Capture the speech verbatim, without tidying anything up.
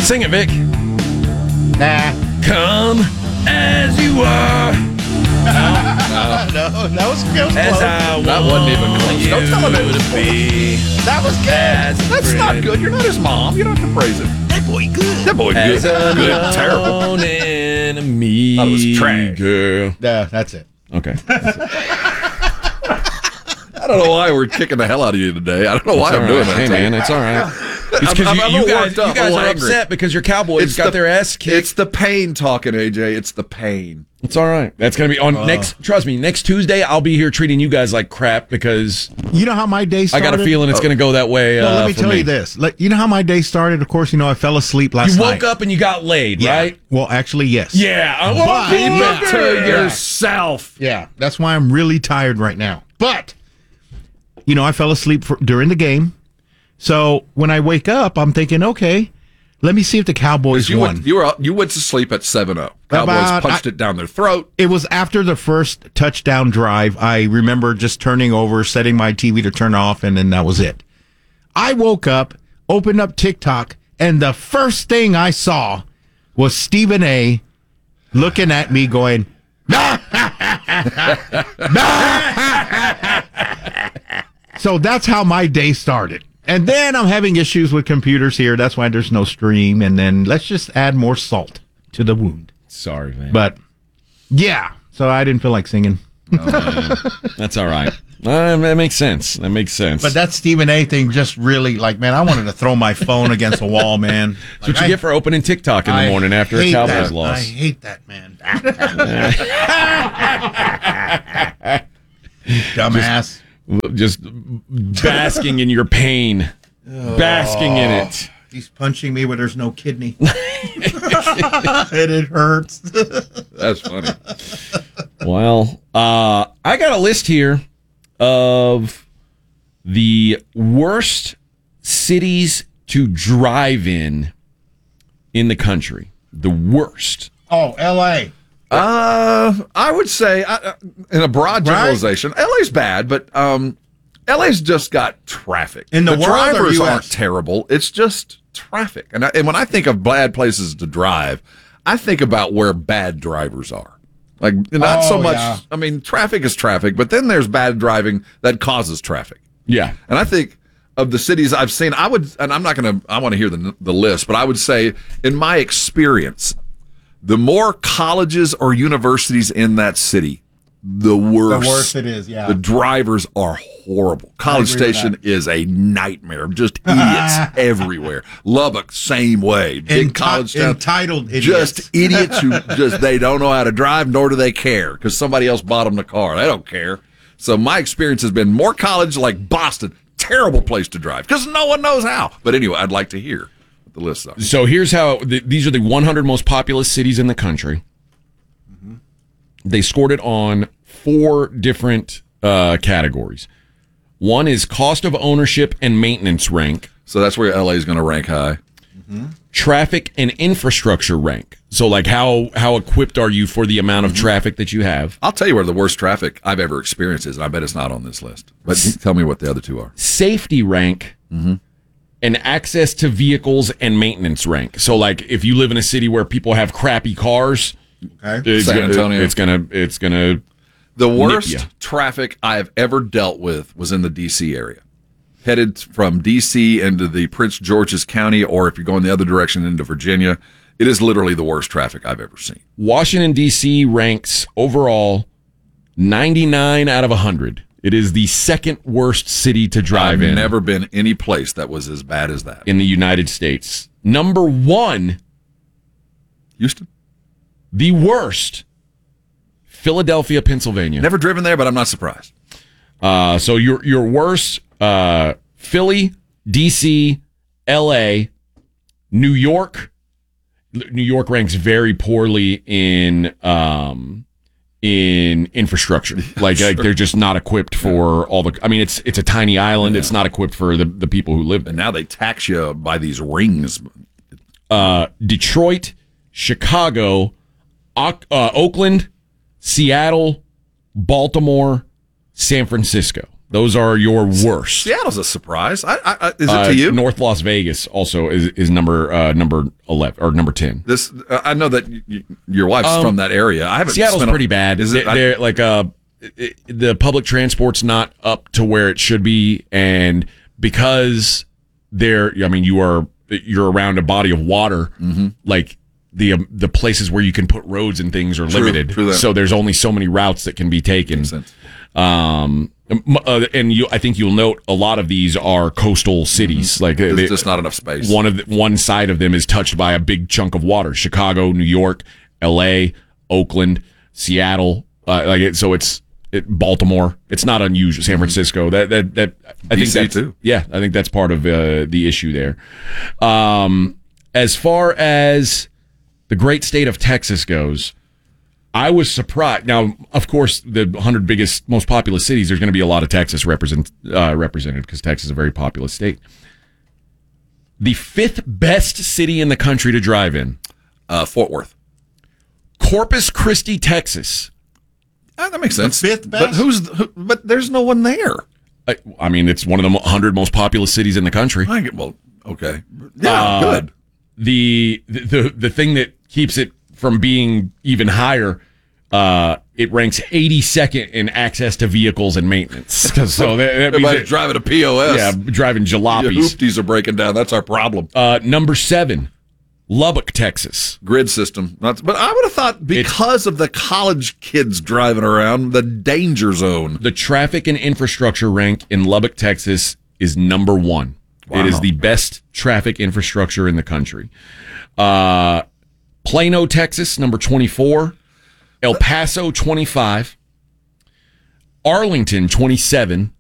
Sing it, Vic. Nah. Come as you are. No, no, that was, that was As close. I That wasn't even close. Don't tell him it was be. That was good. As That's friend. not good. You're not his mom. You don't have to praise him. That boy good. That boy good. As a Good. Terrible. known enemy. Thought it was trash. Girl. Yeah, that's it. Okay. I don't know why we're kicking the hell out of you today. I don't know why It's I'm all doing right. that. Hey, man, it's all right. It's because I'm- you, I'm a you little guys, worked up, you guys a little are angry. upset because your Cowboys got the- their ass kicked. It's the pain talking, A J. It's the pain. It's all right. That's going to be on Uh. next. Trust me, next Tuesday I'll be here treating you guys like crap because You know how my day I started? got a feeling it's going to go that way. No, uh, let me for tell you this. Like, you know how my day started? Of course, you know I fell asleep last You night. woke up and you got laid, Yeah. right? Well, actually, yes. Yeah. Uh, well, But- keep Yeah. it To Yeah. yourself. Yeah, that's why I'm really tired right now. But, you know, I fell asleep for, during the game. So when I wake up, I'm thinking, okay, let me see if the Cowboys You won. went, you, were, you went to sleep at seven oh. Cowboys About- punched I- it down their throat. It was after the first touchdown drive. I remember just turning over, setting my T V to turn off, and then that was it. I woke up, opened up TikTok, and the first thing I saw was Stephen A. looking at me going, so that's how my day started. And then I'm having issues with computers here. That's why there's no stream. And then let's just add more salt to the wound. Sorry, man. But yeah, so I didn't feel like singing. That's all right. Uh, that makes sense. That makes sense. But that Stephen A. thing just really, like, man, I wanted to throw my phone against the wall, man. That's what you get for opening TikTok in the I morning after a hate Cowboys that. loss. I hate that, man. Dumbass. Just basking in your pain. Basking in it. He's punching me where there's no kidney. And it hurts. That's funny. Well, uh, I got a list here of the worst cities to drive in in the country. The worst. Oh, L A. Uh, I would say, uh, in a broad Right? generalization, L A's bad, but um, L A's just got traffic. In the world or drivers U S? aren't terrible. It's just traffic. And, I, and when I think of bad places to drive, I think about where bad drivers are. Like, not Oh, so much, yeah. I mean, traffic is traffic, but then there's bad driving that causes traffic. Yeah. And I think of the cities I've seen, I would, and I'm not going to, I want to hear the, the list, but I would say, in my experience, the more colleges or universities in that city, the worse. The worse it is, yeah. The drivers are horrible. College agree with Station is a nightmare. Just idiots everywhere. Lubbock, same way. Big Enti- college town. entitled idiots. Just idiots who just, they don't know how to drive, nor do they care, because somebody else bought them the car. They don't care. So my experience has been more college like Boston. Terrible place to drive, because no one knows how. But anyway, I'd like to hear what the lists are. So here's how the, these are the one hundred most populous cities in the country. Mm-hmm. They scored it on four different uh, categories. One is cost of ownership and maintenance rank, So that's where L A is going to rank high. traffic and infrastructure rank. So like how how equipped are you for the amount of traffic that you have? I'll tell you where the worst traffic I've ever experienced is, and I bet it's not on this list. But tell me what the other two are. Safety rank. And access to vehicles and maintenance rank. So, like, if you live in a city where people have crappy cars, Okay. it's San gonna, Antonio. it's gonna, it's gonna. The Nip worst ya. traffic I've ever dealt with was in the D C area. Headed from D C into the Prince George's County, or if you're going the other direction into Virginia, it is literally the worst traffic I've ever seen. Washington D C ranks overall ninety-nine out of one hundred. It is the second worst city to drive I've in never been any place that was as bad as that. in the United States. Number one, Houston? the worst, Philadelphia, Pennsylvania. Never driven there, but I'm not surprised. Uh, so your your worst, uh, Philly, D C, L A, New York. New York ranks very poorly in um, in infrastructure. Like, like they're just not equipped for all the. I mean, it's it's a tiny island. Yeah. It's not equipped for the, the people who live there. And now they tax you by these rings. Uh, Detroit, Chicago, Oc- uh, Oakland, Seattle, Baltimore, San Francisco. Those are your worst. Seattle's a surprise. I, I, I, is it Uh, to you? North Las Vegas also is, is number uh, number eleven or number ten. This uh, I know that y- y- your wife's Um, from that area. I haven't. Seattle's spent a- pretty bad. Is it? They- I- They're like uh, it- the public transport's not up to where it should be, and because they're, I mean, you are you're around a body of water, Mm-hmm. like. The um, the places where you can put roads and things are True, limited, true that. so there's only so many routes that can be taken. Makes sense. Um, m- uh, and you, I think you'll note a lot of these are coastal cities. Like uh, There's they- just not enough space. one of the, one side of them is touched by a big chunk of water. Chicago, New York, L A, Oakland, Seattle. Uh, like it, so it's it, Baltimore. It's not unusual. San Francisco. That that that I D think C that's, too. Yeah, I think that's part of uh, the issue there. Um, as far as the great state of Texas goes, I was surprised. Now, of course, the one hundred biggest, most populous cities, there's going to be a lot of Texas represent, uh, represented because Texas is a very populous state. The fifth best city in the country to drive in, Uh, Fort Worth. Corpus Christi, Texas. Uh, that makes sense. fifth But best? who's? Who, but there's no one there. I, I mean, it's one of the one hundred most populous cities in the country. I get, well, okay. Yeah, Uh, good. The, the the thing that keeps it from being even higher, uh, it ranks eighty-second in access to vehicles and maintenance. 'Cause so that, that means Everybody's that- driving a P O S. yeah, driving Your jalopies. hoopties are breaking down. That's our problem. Uh, number seven, Lubbock, Texas. Grid system. Not, but I would have thought because of the college kids driving around, the danger zone. The traffic and infrastructure rank in Lubbock, Texas is number one. Wow. It is the best traffic infrastructure in the country. Uh, Plano, Texas, number twenty-four. El Paso, twenty-five. Arlington, twenty-seven.